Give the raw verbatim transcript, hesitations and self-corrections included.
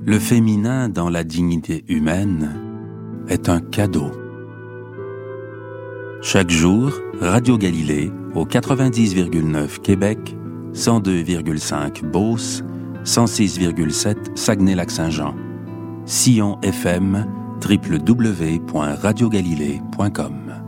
Le féminin dans la dignité humaine est un cadeau. Chaque jour, Radio Galilée au quatre-vingt-dix virgule neuf Québec, cent deux virgule cinq Beauce, cent six virgule sept Saguenay-Lac-Saint-Jean. Sillon F M, w w w point radio galilée point com.